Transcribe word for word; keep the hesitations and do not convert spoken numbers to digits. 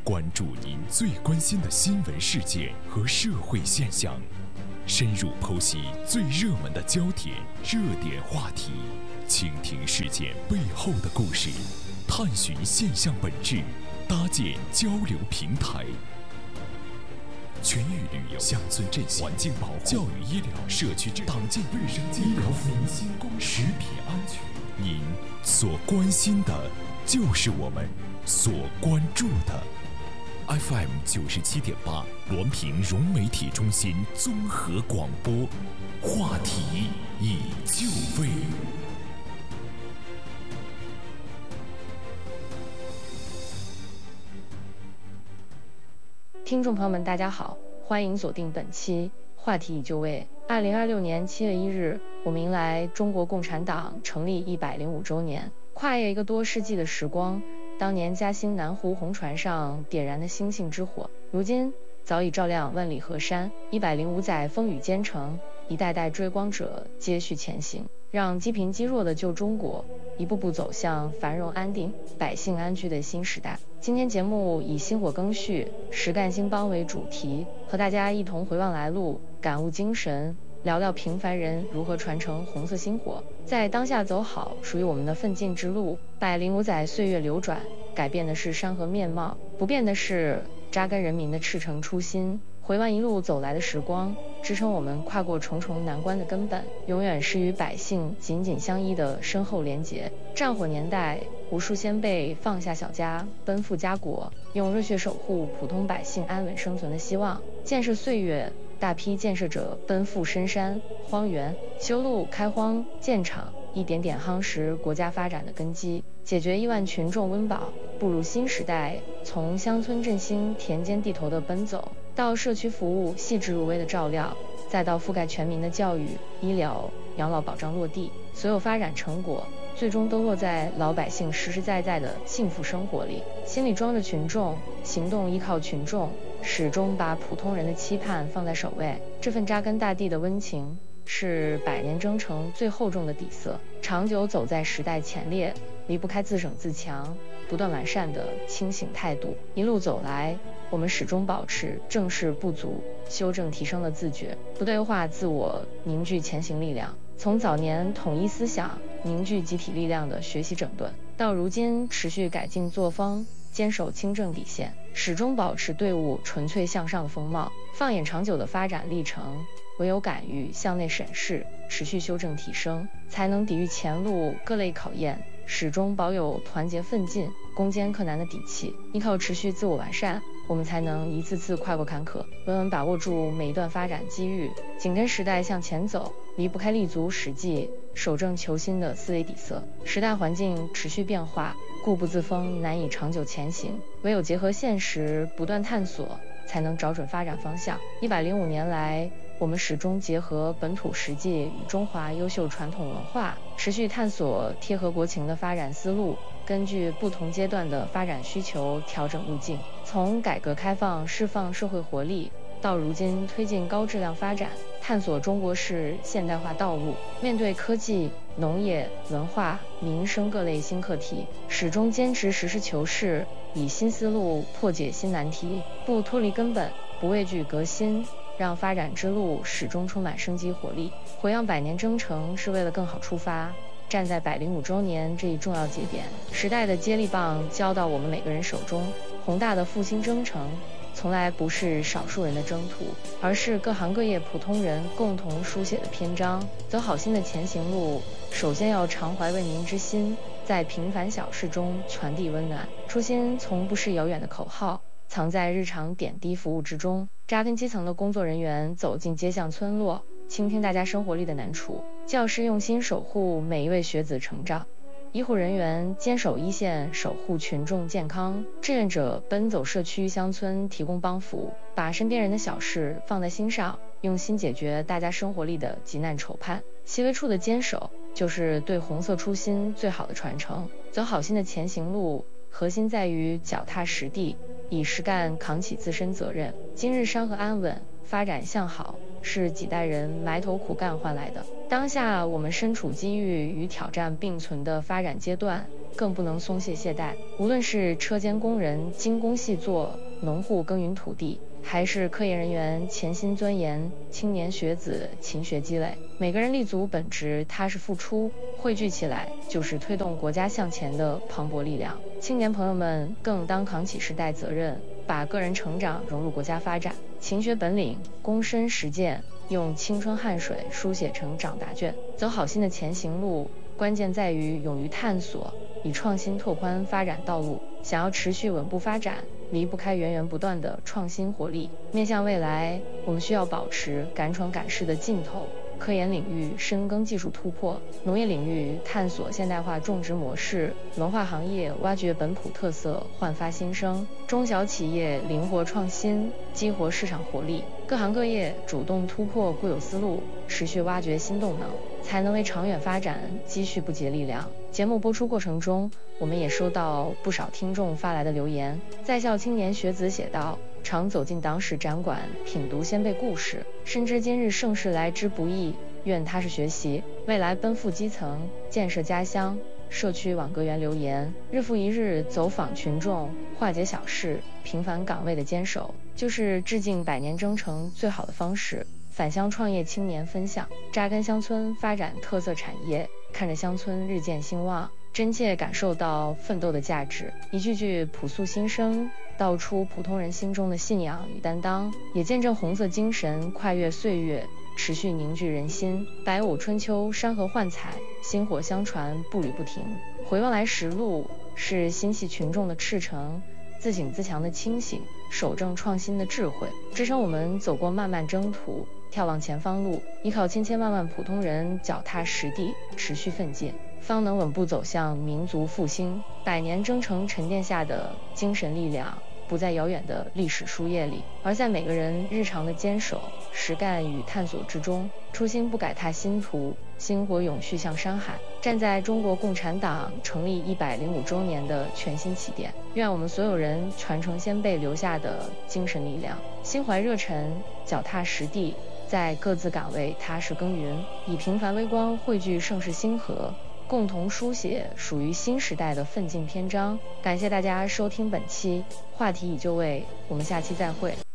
关注您最关心的新闻事件和社会现象，深入剖析最热门的焦点、热点话题，倾听事件背后的故事，探寻现象本质，搭建交流平台。全域旅游、乡村振兴、环境保护、教育医疗、社区党建卫生、医疗民心公食品安全，您所关心的，就是我们所关注的。F M 九十七点八，滦平融媒体中心综合广播，话题已就位。 听众朋友们，大家好，欢迎锁定本期话题已就位。二零二六年七月一日，我们迎来中国共产党成立一百零五周年，跨越一个多世纪的时光。当年嘉兴南湖红船上点燃的星星之火，如今早已照亮万里河山。一百零五载风雨兼程，一代代追光者接续前行，让积贫积弱的旧中国一步步走向繁荣安定、百姓安居的新时代。今天节目以薪火更续、实干兴邦为主题，和大家一同回望来路，感悟精神，聊聊平凡人如何传承红色薪火，在当下走好属于我们的奋进之路。百零五载岁月流转，改变的是山河面貌，不变的是扎根人民的赤诚初心。回望一路走来的时光，支撑我们跨过重重难关的根本，永远是与百姓紧紧相依的深厚连结。战火年代，无数先辈放下小家，奔赴家国，用热血守护普通百姓安稳生存的希望。建设岁月，大批建设者奔赴深山荒原，修路开荒建厂，一点点夯实国家发展的根基，解决亿万群众温饱。步入新时代，从乡村振兴、田间地头的奔走，到社区服务细致入微的照料，再到覆盖全民的教育、医疗、养老保障落地，所有发展成果最终都落在老百姓实实在在的幸福生活里。心里装着群众，行动依靠群众，始终把普通人的期盼放在首位。这份扎根大地的温情，是百年征程最厚重的底色。长久走在时代前列，离不开自省自强、不断完善的清醒态度。一路走来，我们始终保持正视不足、修正提升的自觉，不对话自我，凝聚前行力量。从早年统一思想、凝聚集体力量的学习整顿，到如今持续改进作风，坚守清正底线，始终保持队伍纯粹向上的风貌。放眼长久的发展历程，唯有敢于向内审视，持续修正提升，才能抵御前路各类考验，始终保有团结奋进、攻坚克难的底气。依靠持续自我完善，我们才能一次次跨过坎坷，稳稳把握住每一段发展机遇，紧跟时代向前走，离不开立足实际、守正求新的思维底色。时代环境持续变化，固步自封难以长久前行，唯有结合现实，不断探索，才能找准发展方向。一百零五年来，我们始终结合本土实际与中华优秀传统文化，持续探索贴合国情的发展思路，根据不同阶段的发展需求调整路径。从改革开放释放社会活力，到如今推进高质量发展，探索中国式现代化道路。面对科技、农业、文化、民生各类新课题，始终坚持实事求是，以新思路破解新难题，不脱离根本，不畏惧革新，让发展之路始终充满生机活力。回望百年征程，是为了更好出发。站在百零五周年这一重要节点，时代的接力棒交到我们每个人手中，宏大的复兴征程从来不是少数人的征途，而是各行各业普通人共同书写的篇章。走好新的前行路，首先要常怀为民之心，在平凡小事中传递温暖。初心从不是遥远的口号，藏在日常点滴服务之中。扎根基层的工作人员走进街巷村落，倾听大家生活里的难处；教师用心守护每一位学子成长；医护人员坚守一线，守护群众健康；志愿者奔走社区乡村，提供帮扶，把身边人的小事放在心上，用心解决大家生活里的急难愁盼。细微处的坚守，就是对红色初心最好的传承。走好心的前行路，核心在于脚踏实地，以实干扛起自身责任。今日山河安稳，发展向好，是几代人埋头苦干换来的。当下我们身处机遇与挑战并存的发展阶段， 更不能松懈懈怠。无论是车间工人精工细作，农户耕耘土地，还是科研人员潜心钻研，青年学子勤学积累，每个人立足本职，踏实付出，汇聚起来就是推动国家向前的磅礴力量。青年朋友们更当扛起时代责任，把个人成长融入国家发展，勤学本领，躬身实践，用青春汗水书写成长答卷，走好新的前行路。关键在于勇于探索，以创新拓宽发展道路。想要持续稳步发展，离不开源源不断的创新活力。面向未来，我们需要保持敢闯敢试的劲头，科研领域深耕技术突破，农业领域探索现代化种植模式，文化行业挖掘本土特色，焕发新生，中小企业灵活创新，激活市场活力。各行各业主动突破固有思路，持续挖掘新动能，才能为长远发展积蓄不竭力量。节目播出过程中，我们也收到不少听众发来的留言。在校青年学子写道：常走进党史展馆，品读先辈故事，深知今日盛世来之不易，愿踏实学习，未来奔赴基层，建设家乡。社区网格员留言：日复一日走访群众，化解小事，平凡岗位的坚守，就是致敬百年征程最好的方式。返乡创业青年分享：扎根乡村，发展特色产业，看着乡村日渐兴旺，真切感受到奋斗的价值。一句句朴素心声，道出普通人心中的信仰与担当，也见证红色精神跨越岁月，持续凝聚人心。百五春秋，山河幻彩，薪火相传，步履不停。回望来时路，是心系群众的赤诚，自省自强的清醒，守正创新的智慧，支撑我们走过漫漫征途，眺望前方路。依靠千千万万普通人脚踏实地，持续奋进，方能稳步走向民族复兴。百年征程沉淀下的精神力量，不在遥远的历史书页里，而在每个人日常的坚守、实干与探索之中。初心不改踏新途，薪火永续向山海。站在中国共产党成立一百零五周年的全新起点，愿我们所有人传承先辈留下的精神力量，心怀热忱，脚踏实地，在各自岗位踏实耕耘，以平凡微光汇聚盛世星河，共同书写属于新时代的奋进篇章。感谢大家收听本期话题已就位，我们下期再会。